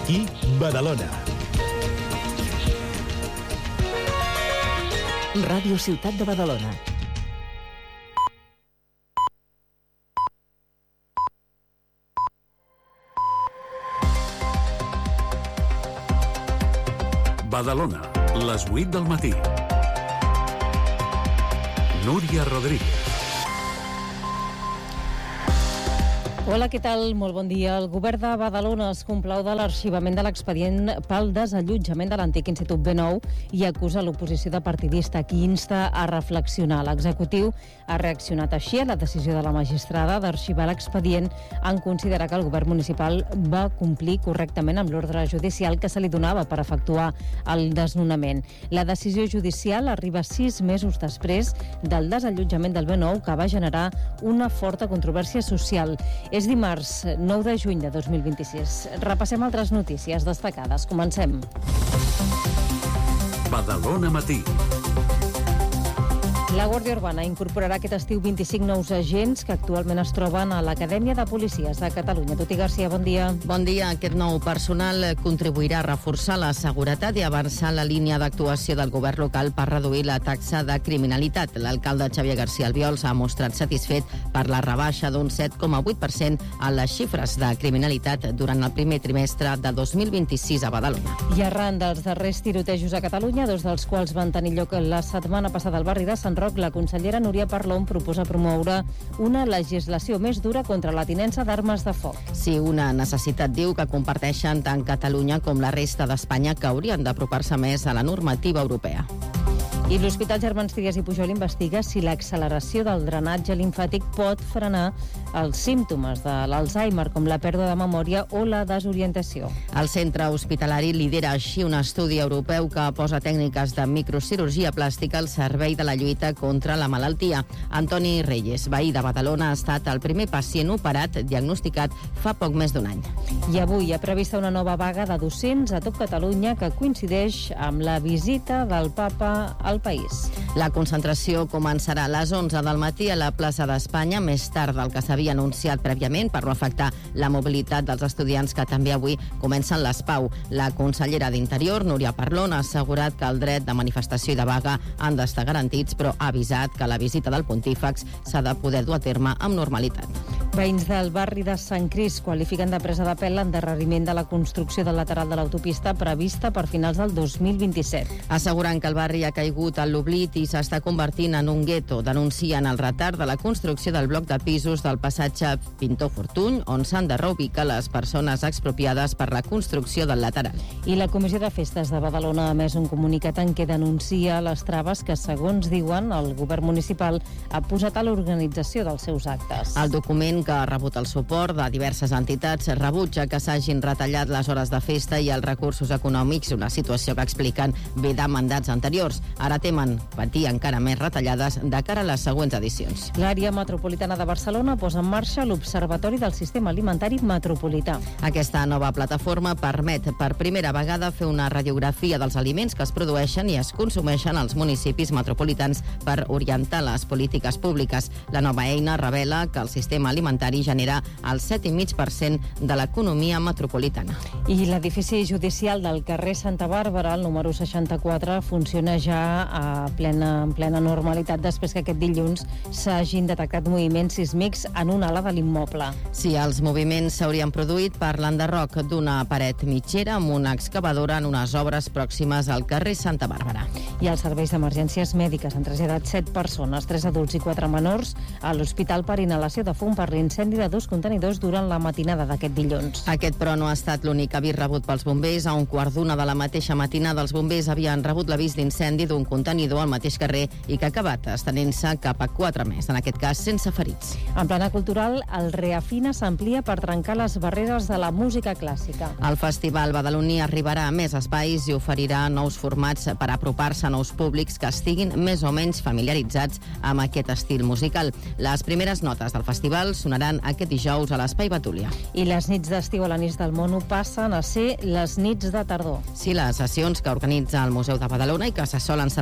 Aquí, Badalona. Ràdio Ciutat de Badalona. Badalona, les 8 del matí. Núria Rodríguez. Hola, què tal? Molt bon dia. El govern de Badalona es complau de l'arxivament de l'expedient pel desallotjament de l'antic Institut B9 i acusa l'oposició de partidista, qui insta a reflexionar. L'executiu ha reaccionat així a la decisió de la magistrada d'arxivar l'expedient en considerar que el govern municipal va complir correctament amb l'ordre judicial que se li donava per efectuar el desnonament. La decisió judicial arriba 6 mesos després del desallotjament del B9, que va generar una forta controvèrsia social. És dimarts 9 de juny de 2026. Repassem altres notícies destacades. Comencem. Badalona Matí. La Guàrdia Urbana incorporarà aquest estiu 25 nous agents que actualment es troben a l'Acadèmia de Policies de Catalunya. Tuti Garcia, bon dia. Bon dia. Aquest nou personal contribuirà a reforçar la seguretat i avançar la línia d'actuació del govern local per reduir la taxa de criminalitat. L'alcalde Xavier García Albiols ha mostrat satisfet per la rebaixa d'un 7,8% a les xifres de criminalitat durant el primer trimestre de 2026 a Badalona. I arran dels darrers tirotejos a Catalunya, 2 dels quals van tenir lloc la setmana passada al barri de Sant Roc, la consellera Núria Parlon proposa promoure una legislació més dura contra la tinença d'armes de foc. Sí, una necessitat, diu, que comparteixen tant Catalunya com la resta d'Espanya, que haurien d'apropar-se més a la normativa europea. I l'Hospital Germans Trias i Pujol investiga si l'acceleració del drenatge limfàtic pot frenar els símptomes de l'Alzheimer, com la pèrdua de memòria o la desorientació. El centre hospitalari lidera així un estudi europeu que posa tècniques de microcirurgia plàstica al servei de la lluita contra la malaltia. Antoni Reyes, veí de Badalona, ha estat el primer pacient operat diagnosticat fa poc més d'un any. I avui hi ha prevista una nova vaga de docents a tot Catalunya que coincideix amb la visita del papa al país. La concentració començarà a les 11 del matí a la plaça d'Espanya, més tard del que s'havia anunciat prèviament per no afectar la mobilitat dels estudiants, que també avui comencen les PAU. La consellera d'Interior, Núria Parlon, ha assegurat que el dret de manifestació i de vaga han d'estar garantits, però ha avisat que la visita del pontífex s'ha de poder dur a terme amb normalitat. Veïns del barri de Sant Crist qualifiquen de presa de pèl l'endarreriment de la construcció del lateral de l'autopista prevista per finals del 2027. Assegurant que el barri ha caigut a l'oblit i s'està convertint en un gueto. Denuncien el retard de la construcció del bloc de pisos del passatge Pintor Fortuny, on s'han de reubicar les persones expropiades per la construcció del lateral. I la Comissió de Festes de Badalona ha emès un comunicat en què denuncia les traves que, segons diuen, el govern municipal ha posat a l'organització dels seus actes. El document, que ha rebut el suport de diverses entitats, rebutja que s'hagin retallat les hores de festa i els recursos econòmics, una situació que expliquen ve de mandats anteriors. Ara temen patir encara més retallades de cara a les següents edicions. L'àrea metropolitana de Barcelona posa en marxa l'Observatori del Sistema Alimentari Metropolità. Aquesta nova plataforma permet per primera vegada fer una radiografia dels aliments que es produeixen i es consumeixen als municipis metropolitans per orientar les polítiques públiques. La nova eina revela que el sistema alimentari genera el 7,5% de l'economia metropolitana. I l'edifici judicial del carrer Santa Bàrbara, el número 64, funciona ja en plena normalitat després que aquest dilluns s'hagin detectat moviments sísmics en una ala de l'immoble. Sí, els moviments s'haurien produït per l'enderroc d'una paret mitgera amb una excavadora en unes obres pròximes al carrer Santa Bàrbara. I els serveis d'emergències mèdiques han traslladat 7 persones, 3 adults i 4 menors, a l'hospital per inhalació de fum per l'incendi de 2 contenidors durant la matinada d'aquest dilluns. Aquest, però, no ha estat l'únic avís rebut pels bombers. A 1:15 de la mateixa matinada, els bombers havien rebut l'avís d'incendi d'un contenidor al mateix carrer i que ha acabat estenent-se cap a 4 més, en aquest cas sense ferits. En plana cultural, el Reafina s'amplia per trencar les barreres de la música clàssica. El Festival Badaloní arribarà a més espais i oferirà nous formats per apropar-se a nous públics que estiguin més o menys familiaritzats amb aquest estil musical. Les primeres notes del festival sonaran aquest dijous a l'Espai Betúlia. I les nits d'estiu a l'Anís del Mono passen a ser les nits de tardor. Sí, les sessions que organitza el Museu de Badalona i que se solen celebrar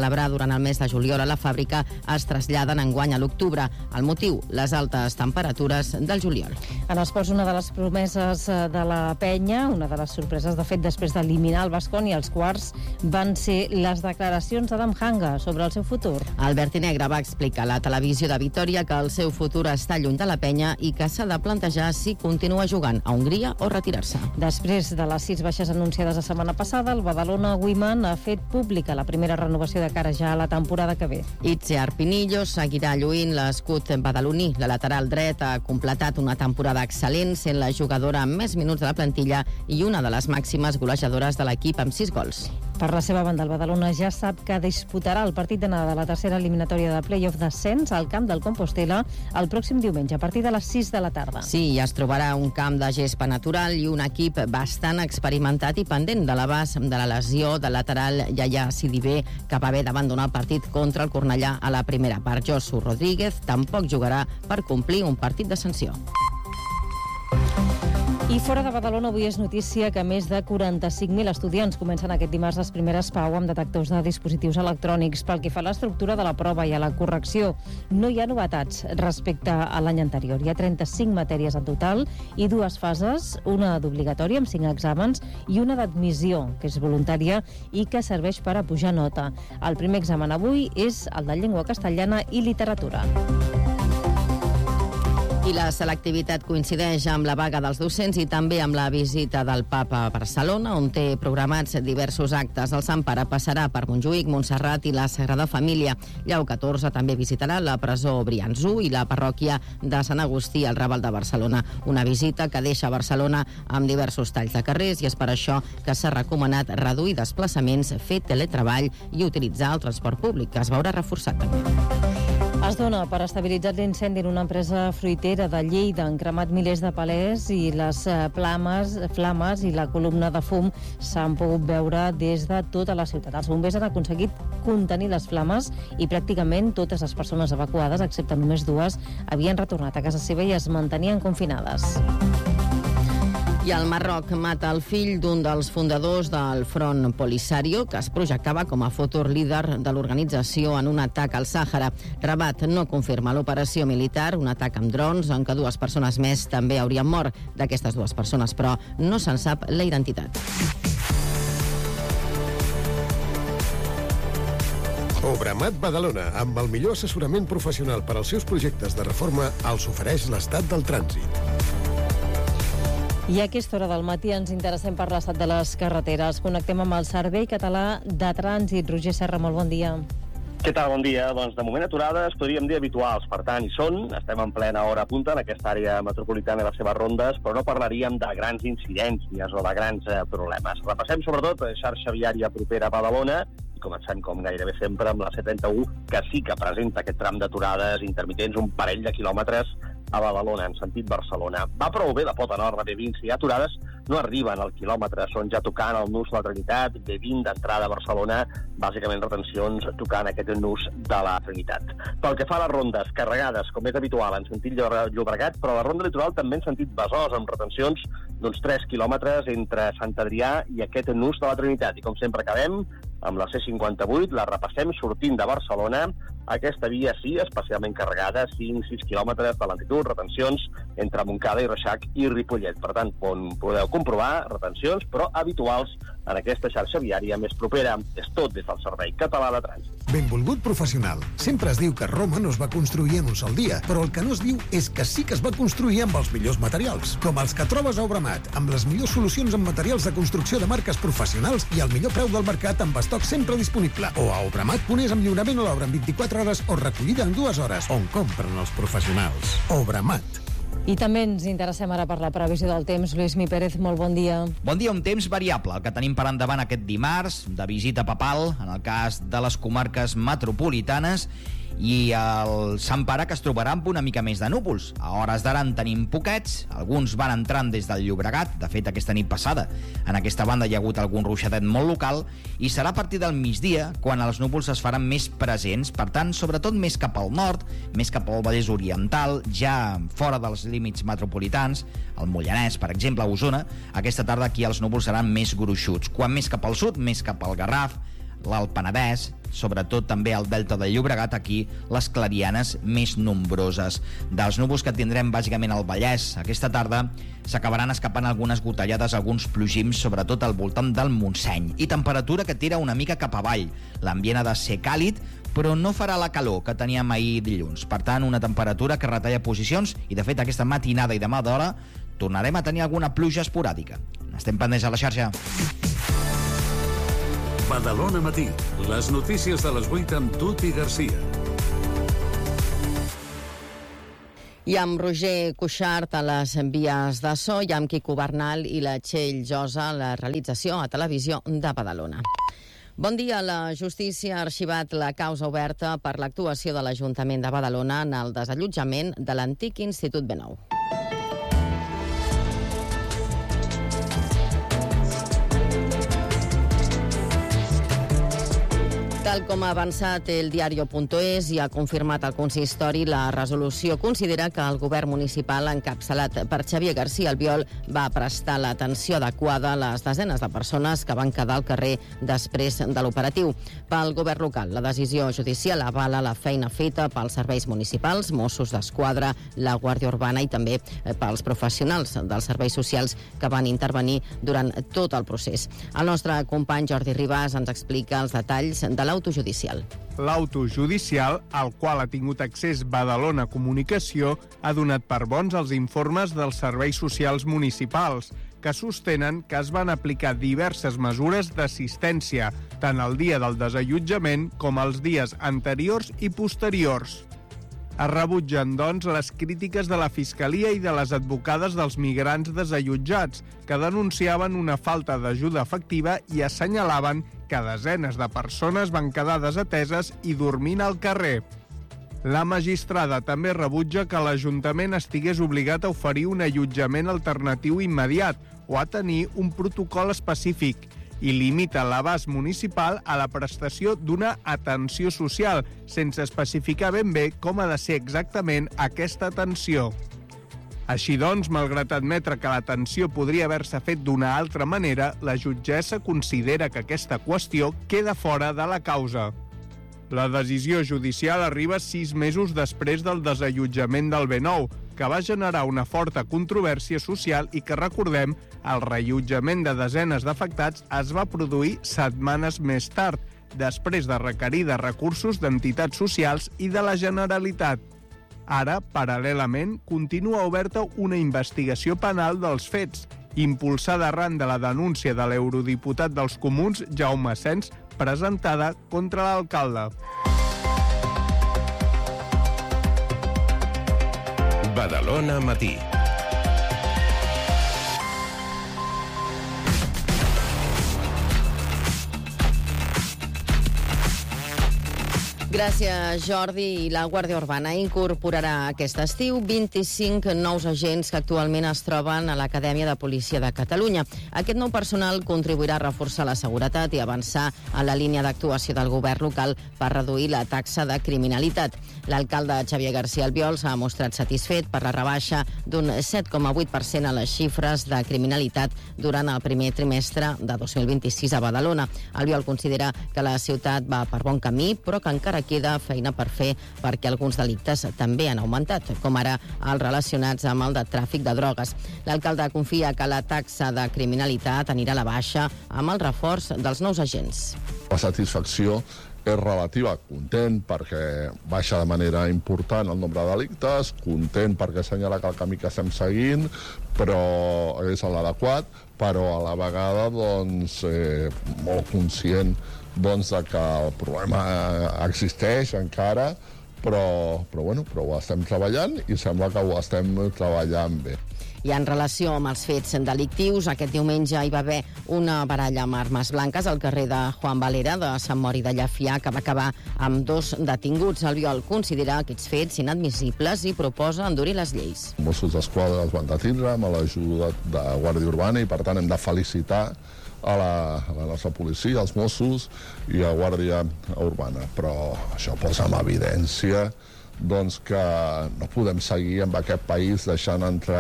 celebrar durant el mes de juliol a la fàbrica es traslladen enguany a l'octubre. El motiu, les altes temperatures del juliol. En esports, una de les promeses de la penya, una de les sorpreses, de fet, després d'eliminar el Baskonia als quarts, van ser les declaracions d'Adam Hanga sobre el seu futur. El verd i negre va explicar a la televisió de Vitòria que el seu futur està lluny de la penya i que s'ha de plantejar si continua jugant a Hongria o retirar-se. Després de les 6 baixes anunciades la setmana passada, el Badalona Women ha fet pública la primera renovació de cara ja a la temporada que ve. Itziar Pinillo seguirà lluint l'escut badaloní. La lateral dret ha completat una temporada excel·lent, sent la jugadora amb més minuts de la plantilla i una de les màximes golejadores de l'equip amb 6 gols. Per la seva banda, el Badalona ja sap que disputarà el partit d'anada de la tercera eliminatòria de play-off d'ascens al camp del Compostela el pròxim diumenge, a partir de les 6 de la tarda. Sí, es trobarà un camp de gespa natural i un equip bastant experimentat i pendent de l'abast de la lesió del lateral Yaya Sidibé, que va haver d'abandonar el partit contra el Cornellà a la primera part. Josu Rodríguez tampoc jugarà per complir un partit de sanció. I fora de Badalona, avui és notícia que més de 45.000 estudiants comencen aquest dimarts les primeres PAU amb detectors de dispositius electrònics. Pel que fa a l'estructura de la prova i a la correcció, no hi ha novetats respecte a l'any anterior. Hi ha 35 matèries en total i 2 fases, una d'obligatòria amb 5 exàmens i una d'admissió, que és voluntària i que serveix per a pujar nota. El primer examen avui és el de llengua castellana i literatura. I la selectivitat coincideix amb la vaga dels docents i també amb la visita del Papa a Barcelona, on té programats diversos actes. El Sant Pare passarà per Montjuïc, Montserrat i la Sagrada Família. Lleó XIV també visitarà la presó Briançó i la parròquia de Sant Agustí al Raval de Barcelona. Una visita que deixa Barcelona amb diversos talls de carrers i és per això que s'ha recomanat reduir desplaçaments, fer teletreball i utilitzar el transport públic, que es veurà reforçat també. Es dona per estabilitzar l'incendi en una empresa fruitera de Lleida. Han cremat milers de palers i les flames i la columna de fum s'han pogut veure des de tota la ciutat. Els bombers han aconseguit contenir les flames i pràcticament totes les persones evacuades, excepte només 2, havien retornat a casa seva i es mantenien confinades. I el Marroc mata el fill d'un dels fundadors del Front Polisario, que es projectava com a futur líder de l'organització en un atac al Sàhara. Rabat no confirma l'operació militar, un atac amb drons en què 2 persones més també haurien mort. D'aquestes 2 persones, però, no se'n sap la identitat. Obramat Badalona, amb el millor assessorament professional per als seus projectes de reforma, els ofereix l'estat del trànsit. I a aquesta hora del matí ens interessem per l'estat de les carreteres. Connectem amb el Servei Català de Trànsit. Roger Serra, molt bon dia. Què tal? Bon dia. Doncs de moment aturades, podríem dir habituals. Per tant, hi són. Estem en plena hora punta en aquesta àrea metropolitana i les seves rondes, però no parlaríem de grans incidències o de grans problemes. Repassem sobretot la xarxa viària propera a Badalona, i començant, com gairebé sempre, amb la C31, que sí que presenta aquest tram d'aturades intermitents, un parell de quilòmetres a Badalona, en sentit Barcelona. Va prou bé de Pota Nord, la B20, si hi ha aturades, no arriben al quilòmetre, són ja tocant el nus de la Trinitat, B20 d'entrada a Barcelona, bàsicament retencions tocant aquest nus de la Trinitat. Pel que fa a les rondes, carregades, com és habitual, en sentit Llobregat, però la ronda litoral també en sentit Besòs, amb retencions d'uns 3 quilòmetres entre Sant Adrià i aquest nus de la Trinitat. I com sempre acabem amb la C58, la repassem sortint de Barcelona. Aquesta via sí, especialment carregada, 5-6 quilòmetres de lentitud, retencions entre Montcada i Reixac i Ripollet. Per tant, podeu comprovar retencions, però habituals en aquesta xarxa viària més propera. És tot des del Servei Català de Trànsit. Benvolgut professional. Sempre es diu que Roma no es va construir en un sol dia, però el que no es diu és que sí que es va construir amb els millors materials, com els que trobes a Obramat, amb les millors solucions en materials de construcció de marques professionals i el millor preu del mercat amb estoc sempre disponible. O a Obramat.es amb lliurament a l'obra en 24 hores o recollida en 2 hores, on compren els professionals. Obramat. I també ens interessem ara per la previsió del temps. Lluís Mi Pérez, molt bon dia. Bon dia, un temps variable, el que tenim per endavant aquest dimarts, de visita papal, en el cas de les comarques metropolitanes, i el Sant Pare, que es trobarà amb una mica més de núvols. A hores d'ara en tenim poquets, alguns van entrant des del Llobregat, de fet aquesta nit passada en aquesta banda hi ha hagut algun ruixadet molt local, i serà a partir del migdia quan els núvols es faran més presents, per tant, sobretot més cap al nord, més cap al Vallès Oriental, ja fora dels límits metropolitans, el Mollanès, per exemple, a Osona. Aquesta tarda aquí els núvols seran més gruixuts, quan més cap al sud, més cap al Garraf, l'Alt Penedès, sobretot també al Delta del Llobregat, aquí les clarianes més nombroses. Dels núvols que tindrem bàsicament al Vallès aquesta tarda s'acabaran escapant algunes gotellades, alguns plogims, sobretot al voltant del Montseny. I temperatura que tira una mica cap avall. L'ambient ha de ser càlid, però no farà la calor que teníem ahir dilluns. Per tant, una temperatura que retalla posicions i, de fet, aquesta matinada i demà d'hora tornarem a tenir alguna pluja esporàdica. Estem pendents a la xarxa. Badalona Matí. Les notícies de les 8 amb Tuti Garcia. I amb Roger Cuixart a les vies de so, i amb Quico Bernal i la Txell Josa, la realització a Televisió de Badalona. Bon dia. La justícia ha arxivat la causa oberta per l'actuació de l'Ajuntament de Badalona en el desallotjament de l'antic Institut B9. Tal com ha avançat el diario.es i ha confirmat el consistori, la resolució considera que el govern municipal, encapçalat per Xavier García Albiol, va prestar l'atenció adequada a les desenes de persones que van quedar al carrer després de l'operatiu. Pel govern local, la decisió judicial avala la feina feta pels serveis municipals, Mossos d'Esquadra, la Guàrdia Urbana i també pels professionals dels serveis socials que van intervenir durant tot el procés. El nostre company Jordi Ribas ens explica els detalls de l'auto judicial. L'auto judicial, al qual ha tingut accés Badalona Comunicació, ha donat per bons els informes dels serveis socials municipals, que sostenen que es van aplicar diverses mesures d'assistència, tant el dia del desallotjament com els dies anteriors i posteriors. Es rebutgen, doncs, les crítiques de la Fiscalia i de les advocades dels migrants desallotjats, que denunciaven una falta d'ajuda efectiva i assenyalaven que desenes de persones van quedar desateses i dormint al carrer. La magistrada també rebutja que l'Ajuntament estigués obligat a oferir un allotjament alternatiu immediat o a tenir un protocol específic, i limita l'abast municipal a la prestació d'una atenció social, sense especificar ben bé com ha de ser exactament aquesta atenció. Així doncs, malgrat admetre que l'atenció podria haver-se fet d'una altra manera, la jutgessa considera que aquesta qüestió queda fora de la causa. La decisió judicial arriba 6 mesos després del desallotjament del B9, que va generar una forta controvèrsia social i que, recordem, el reallotjament de desenes d'afectats es va produir setmanes més tard, després de requerir de recursos d'entitats socials i de la Generalitat. Ara, paral·lelament, continua oberta una investigació penal dels fets, impulsada arran de la denúncia de l'eurodiputat dels Comuns, Jaume Sens, presentada contra l'alcalde. Badalona Matí. Gràcies, Jordi. I la Guàrdia Urbana incorporarà aquest estiu 25 nous agents que actualment es troben a l'Acadèmia de Policia de Catalunya. Aquest nou personal contribuirà a reforçar la seguretat i avançar en la línia d'actuació del govern local per reduir la taxa de criminalitat. L'alcalde Xavier García Albiol s'ha mostrat satisfet per la rebaixa d'un 7,8% a les xifres de criminalitat durant el primer trimestre de 2026 a Badalona. Albiol considera que la ciutat va per bon camí, però que encara queda feina per fer perquè alguns delictes també han augmentat, com ara els relacionats amb el de tràfic de drogues. L'alcalde confia que la taxa de criminalitat anirà a la baixa amb el reforç dels nous agents. La satisfacció és relativa, content perquè baixa de manera important el nombre de delictes, content perquè assenyala que el camí que estem seguint però és l'adequat, però a la vegada molt conscient de que el problema existeix encara, però ho estem treballant i sembla que ho estem treballant bé. I en relació amb els fets delictius, aquest diumenge hi va haver una baralla amb armes blanques al carrer de Juan Valera de Sant Mori de Llafià, que va acabar amb 2 detinguts. Albiol considera aquests fets inadmissibles i proposa endurir les lleis. Mossos d'Esquadra els van detindre amb l'ajuda de Guàrdia Urbana i, per tant, hem de felicitar a la nostra policia, als Mossos i a Guàrdia Urbana. Però això posa en evidència que no podem seguir amb aquest país deixant entrar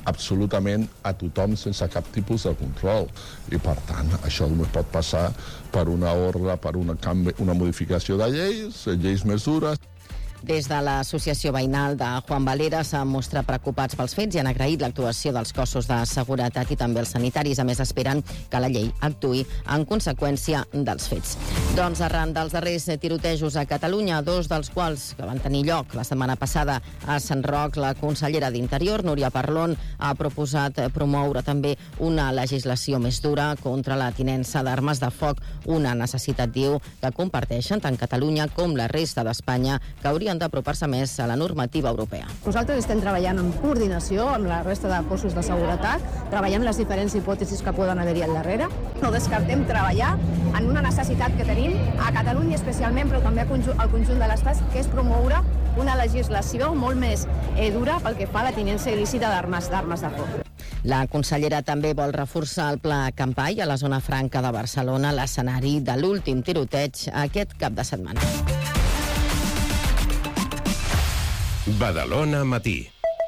absolutament a tothom sense cap tipus de control. I, per tant, això només pot passar per una ordre, per una modificació de lleis més dures. Des de l'Associació Veïnal de Juan Valera s'han mostrat preocupats pels fets i han agraït l'actuació dels cossos de seguretat i també els sanitaris. A més, esperen que la llei actuï en conseqüència dels fets. Doncs arran dels darrers tirotejos a Catalunya, 2 dels quals que van tenir lloc la setmana passada a Sant Roc, la consellera d'Interior, Núria Parlon, ha proposat promoure també una legislació més dura contra la tinença d'armes de foc, una necessitat, diu, que comparteixen tant Catalunya com la resta d'Espanya, que haurien d'apropar-se més a la normativa europea. Nosaltres estem treballant en coordinació amb la resta de cossos de seguretat, treballant les diferents hipòtesis que poden haver-hi al darrere. No descartem treballar en una necessitat que tenim a Catalunya especialment, però també al conjunt de l'Estat, que és promoure una legislació molt més dura pel que fa a la tinença il·lícita d'armes de foc. La consellera també vol reforçar el pla Campai a la zona franca de Barcelona, l'escenari de l'últim tiroteig aquest cap de setmana. Badalona Matí.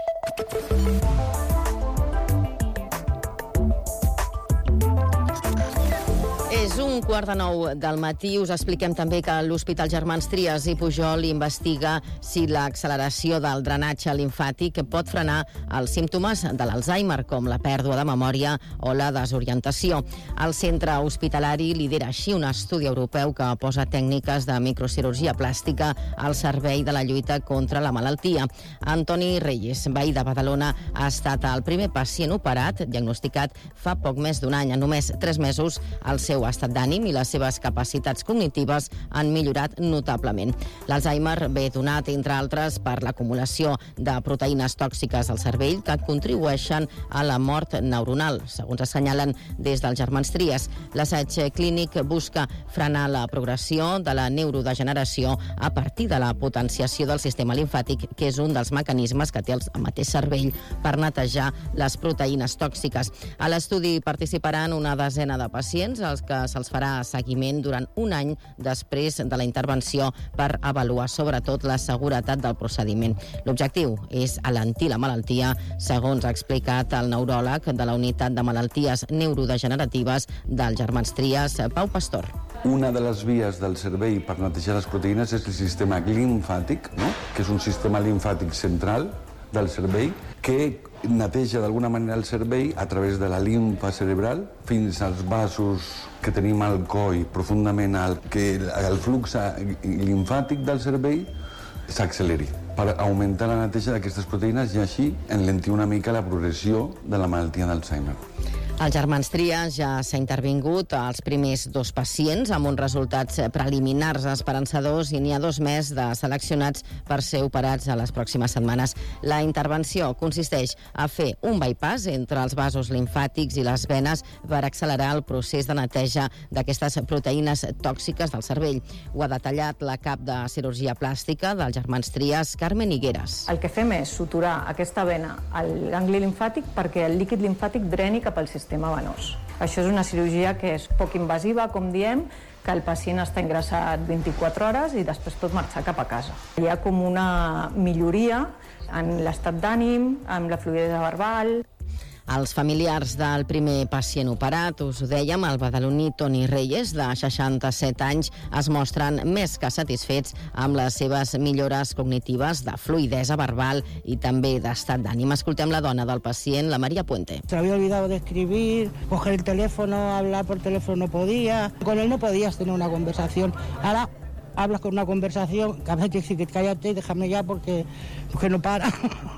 És 1:15 del matí. Us expliquem també que l'Hospital Germans Trias i Pujol investiga si l'acceleració del drenatge limfàtic pot frenar els símptomes de l'Alzheimer, com la pèrdua de memòria o la desorientació. El centre hospitalari lidera així un estudi europeu que posa tècniques de microcirurgia plàstica al servei de la lluita contra la malaltia. Antoni Reyes, veí de Badalona, ha estat el primer pacient operat, diagnosticat fa poc més d'un any. En només 3 mesos, el seu estat d'ànim i les seves capacitats cognitives han millorat notablement. L'Alzheimer ve donat, entre altres, per l'acumulació de proteïnes tòxiques al cervell que contribueixen a la mort neuronal, segons assenyalen des dels Germans Trias. L'assaig clínic busca frenar la progressió de la neurodegeneració a partir de la potenciació del sistema limfàtic, que és un dels mecanismes que té el mateix cervell per netejar les proteïnes tòxiques. A l'estudi participaran una desena de pacients, als que se'ls farà seguiment durant un any després de la intervenció per avaluar sobretot la seguretat del procediment. L'objectiu és alentir la malaltia, segons ha explicat el neuròleg de la Unitat de Malalties Neurodegeneratives dels Germans Trias, Pau Pastor. Una de les vies del cervell per netejar les proteïnes és el sistema limfàtic, no? Que és un sistema limfàtic central del cervell que neteja d'alguna manera el cervell a través de la limfa cerebral fins als vasos que tenim al coll profundament alt, que el flux limfàtic del cervell s'acceleri per augmentar la neteja d'aquestes proteïnes i així enlentir una mica la progressió de la malaltia d'Alzheimer. Els Germans Trias ja s'ha intervingut als primers 2 pacients amb uns resultats preliminars esperançadors i n'hi ha 2 més de seleccionats per ser operats a les pròximes setmanes. La intervenció consisteix a fer un bypass entre els vasos limfàtics i les venes per accelerar el procés de neteja d'aquestes proteïnes tòxiques del cervell. Ho ha detallat la cap de cirurgia plàstica dels Germans Trias, Carmen Higueras. El que fem és suturar aquesta vena al gangli limfàtic perquè el líquid limfàtic dreni cap al sistema venós. Això és una cirurgia que és poc invasiva, com diem, que el pacient està ingressat 24 hores i després pot marxar cap a casa. Hi ha com una milloria en l'estat d'ànim, amb la fluïdesa verbal. Els familiars del primer pacient operat, us ho dèiem, el badaloní Toni Reyes, de 67 anys, es mostren més que satisfets amb les seves millores cognitives de fluïdesa verbal i també d'estat d'ànim. Escoltem la dona del pacient, la María Puente. Se había olvidado de escribir, coger el teléfono, hablar por teléfono no podía. Con él no podías tener una conversación. Ahora hablas con una conversación, que a veces te dice que cállate, déjame ya porque no para.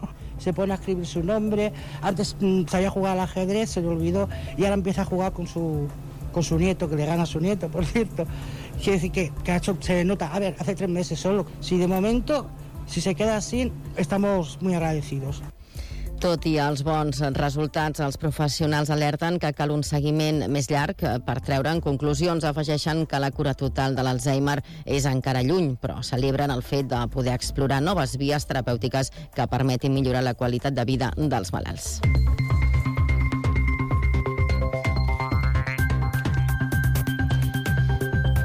Se pone a escribir su nombre. Antes sabía jugar al ajedrez, se le olvidó, y ahora empieza a jugar con su nieto, que le gana a su nieto, por cierto. Quiere decir que se nota, a ver, hace 3 meses solo. Si de momento, si se queda así, estamos muy agradecidos. Tot i els bons resultats, els professionals alerten que cal un seguiment més llarg per treure'n conclusions. Afegeixen que la cura total de l'Alzheimer és encara lluny, però celebren el fet de poder explorar noves vies terapèutiques que permetin millorar la qualitat de vida dels malalts.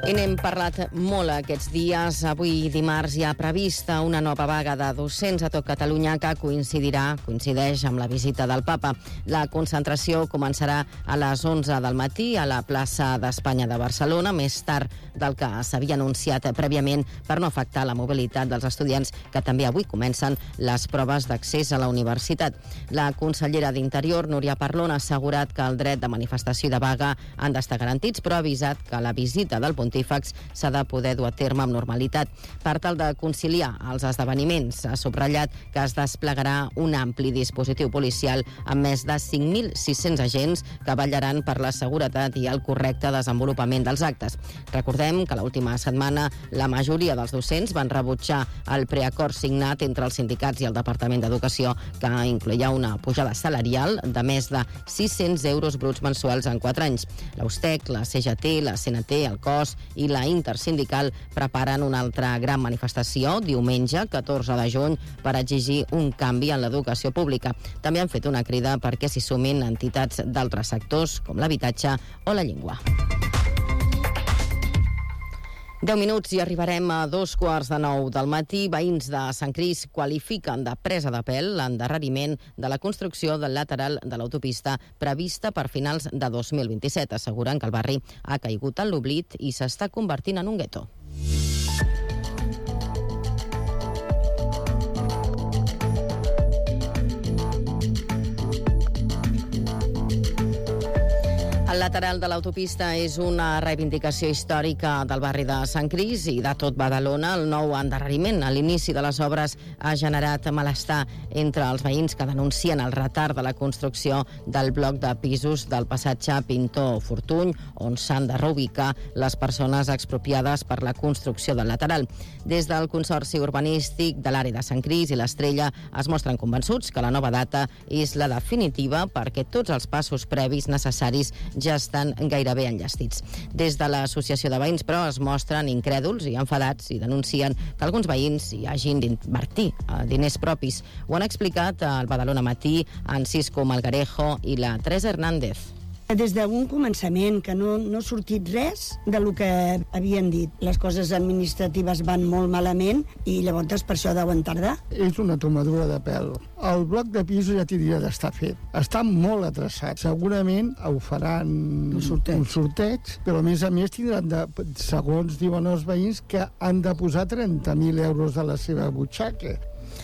I n'hem parlat molt aquests dies. Avui, dimarts, hi ha prevista una nova vaga de docents a tot Catalunya que coincideix amb la visita del Papa. La concentració començarà a les 11 del matí a la plaça d'Espanya de Barcelona, més tard del que s'havia anunciat prèviament per no afectar la mobilitat dels estudiants, que també avui comencen les proves d'accés a la universitat. La consellera d'Interior, Núria Parlon, ha assegurat que el dret de manifestació i de vaga han d'estar garantits, però ha avisat que la visita del Pontífex s'ha de poder dur a terme amb normalitat. Per tal de conciliar els esdeveniments, ha subratllat que es desplegarà un ampli dispositiu policial amb més de 5.600 agents que vetllaran per la seguretat i el correcte desenvolupament dels actes. Recordem que l'última setmana la majoria dels docents van rebutjar el preacord signat entre els sindicats i el Departament d'Educació, que incloïa una pujada salarial de més de 600 euros bruts mensuals en 4 anys. L'Austec, la CGT, la CNT, el COS i la Intersindical preparen una altra gran manifestació diumenge, 14 de juny, per exigir un canvi en l'educació pública. També han fet una crida perquè s'hi sumin entitats d'altres sectors, com l'habitatge o la llengua. 10 minuts i arribarem a 8:45 del matí. Veïns de Sant Crist qualifiquen de presa de pèl l'endarreriment de la construcció del lateral de l'autopista prevista per finals de 2027. Asseguren que el barri ha caigut en l'oblit i s'està convertint en un gueto. El lateral de l'autopista és una reivindicació històrica del barri de Sant Crist i de tot Badalona. El nou endarreriment a l'inici de les obres ha generat malestar entre els veïns que denuncien el retard de la construcció del bloc de pisos del passatge Pintor-Fortuny, on s'han de reubicar les persones expropiades per la construcció del lateral. Des del Consorci Urbanístic de l'àrea de Sant Crist i l'Estrella es mostren convençuts que la nova data és la definitiva perquè tots els passos previs necessaris ja estan gairebé enllestits. Des de l'Associació de Veïns, però, es mostren incrèduls i enfadats i denuncien que alguns veïns hi hagin d'invertir diners propis. Ho han explicat al Badalona Matí en Cisco Malgarejo i la Teresa Hernández. Des d'un començament, que no ha sortit res del que havien dit. Les coses administratives van molt malament i llavors per això deuen tardar. És una tomadura de pèl. El bloc de pisos ja tindria d'estar fet. Està molt atrasat. Segurament ho faran un sorteig, però a més tindran, segons diuen els veïns, que han de posar 30.000 euros de la seva butxaca.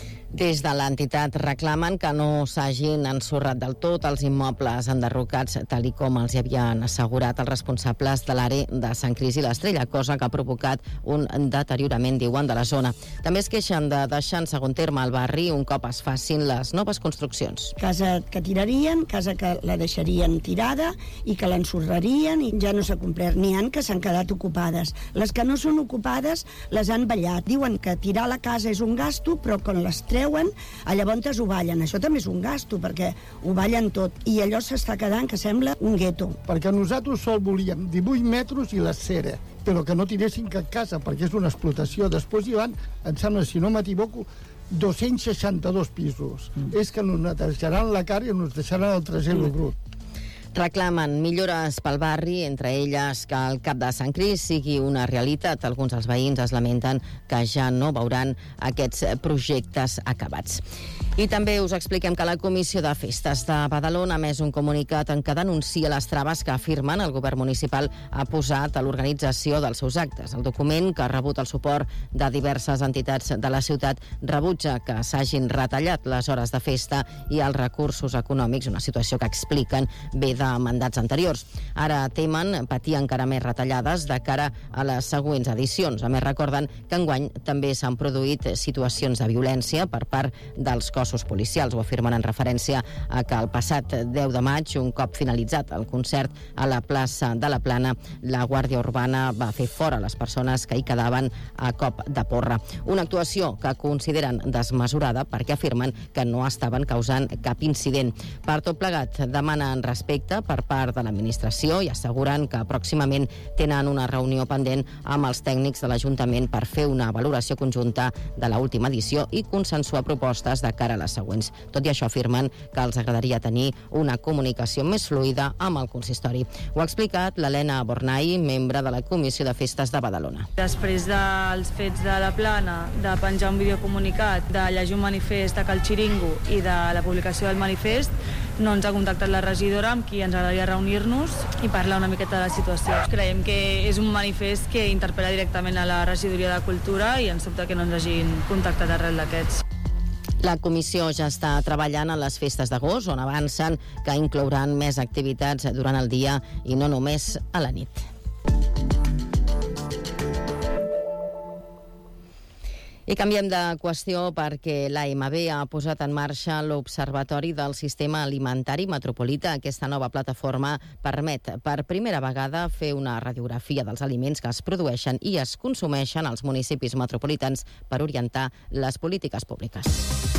Des de l'entitat reclamen que no s'hagin ensorrat del tot els immobles enderrocats, tal i com els havien assegurat els responsables de l'àrea de Sant Crist i l'Estrella, cosa que ha provocat un deteriorament, diuen, de la zona. També es queixen de deixar en segon terme al barri un cop es facin les noves construccions. Casa que tirarien, casa que la deixarien tirada i que l'ensorrarien i ja no s'ha complert. N'hi ha que s'han quedat ocupades. Les que no són ocupades les han ballat. Diuen que tirar la casa és un gasto, però quan les treuen, llavors ho ballen. Això també és un gasto, perquè ho ballen tot. I allò s'està quedant que sembla un gueto. Perquè nosaltres sol volíem 18 metres i la cera, però que no tiressin cap casa, perquè és una explotació. Després hi van, em sembla, si no m'equivoco, 262 pisos. És que ens netejaran la cara i ens deixaran el trasero brut. Reclamen millores pel barri, entre elles que el cap de Sant Crist sigui una realitat. Alguns dels veïns es lamenten que ja no veuran aquests projectes acabats. I també us expliquem que la Comissió de Festes de Badalona ha emès un comunicat en què denuncia les traves que afirmen el govern municipal ha posat a l'organització dels seus actes. El document, que ha rebut el suport de diverses entitats de la ciutat, rebutja que s'hagin retallat les hores de festa i els recursos econòmics, una situació que expliquen ve de mandats anteriors. Ara temen patir encara més retallades de cara a les següents edicions. A més, recorden que enguany també s'han produït situacions de violència per part dels cossos policials. Ho afirmen en referència a que el passat 10 de maig, un cop finalitzat el concert a la plaça de la Plana, la Guàrdia Urbana va fer fora les persones que hi quedaven a cop de porra. Una actuació que consideren desmesurada perquè afirmen que no estaven causant cap incident. Per tot plegat, demanen respecte per part de l'administració i asseguren que pròximament tenen una reunió pendent amb els tècnics de l'Ajuntament per fer una valoració conjunta de l'última edició i consensuar propostes de cara a les següents. Tot i això, afirmen que els agradaria tenir una comunicació més fluida amb el consistori. Ho ha explicat l'Helena Bornai, membre de la Comissió de Festes de Badalona. Després dels fets de la Plana, de penjar un videocomunicat, de llegir un manifest a Cal Xiringo i de la publicació del manifest, no ens ha contactat la regidora amb qui ens agradaria reunir-nos i parlar una miqueta de la situació. Creiem que és un manifest que interpel·la directament a la regidoria de Cultura i ens sobta que no ens hagin contactat arrel d'aquests. La comissió ja està treballant en les festes d'agost, on avancen que inclouran més activitats durant el dia i no només a la nit. I canviem de qüestió perquè l'AMB ha posat en marxa l'Observatori del Sistema Alimentari Metropolità. Aquesta nova plataforma permet per primera vegada fer una radiografia dels aliments que es produeixen i es consumeixen als municipis metropolitans per orientar les polítiques públiques.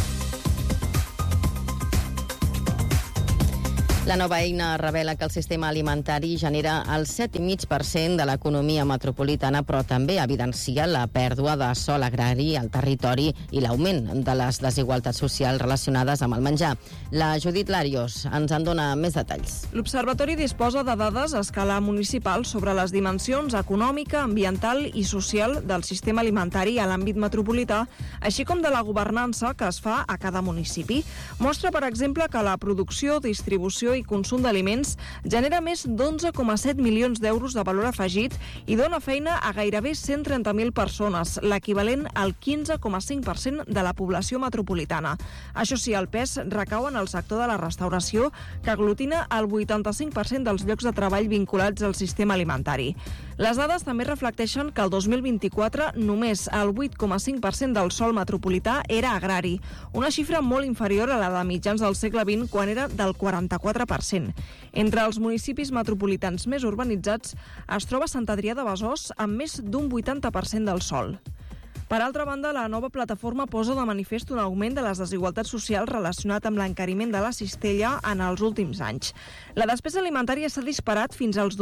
La nova eina revela que el sistema alimentari genera el 7,5% de l'economia metropolitana, però també evidencia la pèrdua de sòl agrari al territori i l'augment de les desigualtats socials relacionades amb el menjar. La Judit Larios ens en dona més detalls. L'Observatori disposa de dades a escala municipal sobre les dimensions econòmica, ambiental i social del sistema alimentari a l'àmbit metropolità, així com de la governança que es fa a cada municipi. Mostra, per exemple, que la producció, distribució i consum d'aliments genera més d'11,7 milions d'euros de valor afegit i dona feina a gairebé 130.000 persones, l'equivalent al 15,5% de la població metropolitana. Això sí, el pes recau en el sector de la restauració, que aglutina el 85% dels llocs de treball vinculats al sistema alimentari. Les dades també reflecteixen que el 2024 només el 8,5% del sòl metropolità era agrari, una xifra molt inferior a la de mitjans del segle XX, quan era del 44%. Entre els municipis metropolitans més urbanitzats es troba Sant Adrià de Besòs amb més d'un 80% del sòl. Per altra banda, la nova plataforma posa de manifest un augment de les desigualtats socials relacionat amb l'encariment de la cistella en els últims anys. La despesa alimentària s'ha disparat fins als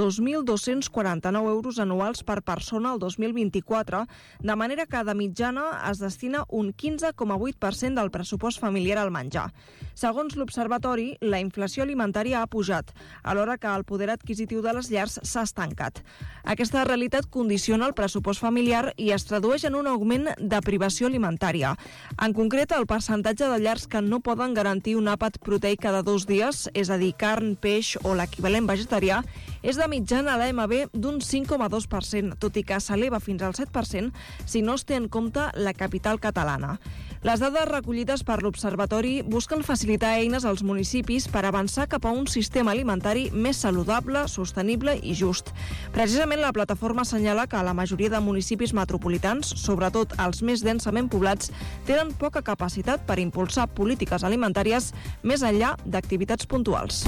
2.249 euros anuals per persona el 2024, de manera que de mitjana es destina un 15,8% del pressupost familiar al menjar. Segons l'Observatori, la inflació alimentària ha pujat, alhora que el poder adquisitiu de les llars s'ha estancat. Aquesta realitat condiciona el pressupost familiar i es tradueix en un augment de privació alimentària. En concret, el percentatge de llars que no poden garantir un àpat proteic cada 2 dies, és a dir, carn, peix o l'equivalent vegetarià, és de mitjana a l'AMB d'un 5,2%, tot i que s'eleva fins al 7% si no es té en compte la capital catalana. Les dades recollides per l'Observatori busquen facilitar eines als municipis per avançar cap a un sistema alimentari més saludable, sostenible i just. Precisament la plataforma assenyala que la majoria de municipis metropolitans, sobretot els més densament poblats, tenen poca capacitat per impulsar polítiques alimentàries més enllà d'activitats puntuals.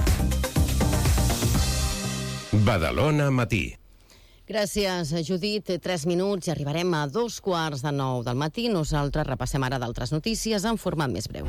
Badalona Matí. Gràcies, Judit. 3 minuts i arribarem a 2:15 del matí. Nosaltres repassem ara d'altres notícies en format més breu.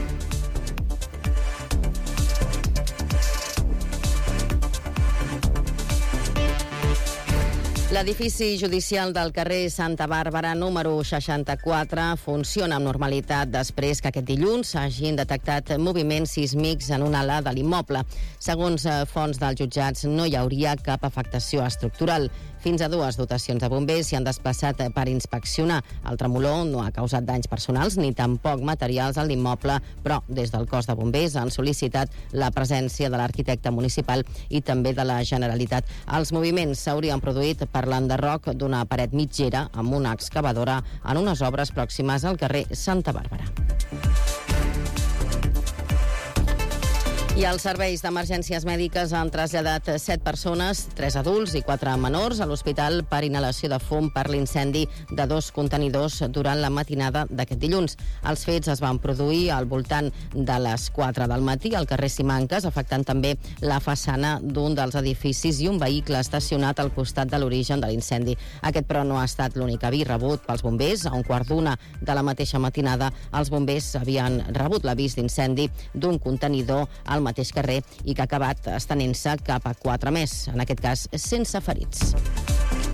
L'edifici judicial del carrer Santa Bàrbara, número 64, funciona amb normalitat després que aquest dilluns s'hagin detectat moviments sísmics en una ala de l'immoble. Segons fonts dels jutjats, no hi hauria cap afectació estructural. Fins a 2 dotacions de bombers s'hi han desplaçat per inspeccionar. El tremolor no ha causat danys personals ni tampoc materials a l'immoble, però des del cos de bombers han sol·licitat la presència de l'arquitecte municipal i també de la Generalitat. Els moviments s'haurien produït per l'enderroc d'una paret mitgera amb una excavadora en unes obres pròximes al carrer Santa Bàrbara. I els serveis d'emergències mèdiques han traslladat 7 persones, 3 adults i 4 menors, a l'hospital per inhalació de fum per l'incendi de 2 contenidors durant la matinada d'aquest dilluns. Els fets es van produir al voltant de les 4 del matí al carrer Simancas, afectant també la façana d'un dels edificis i un vehicle estacionat al costat de l'origen de l'incendi. Aquest, però, no ha estat l'únic avís rebut pels bombers. A 1:15 de la mateixa matinada, els bombers havien rebut l'avís d'incendi d'un contenidor al mateix carrer i que ha acabat estenent-se cap a 4 més, en aquest cas sense ferits.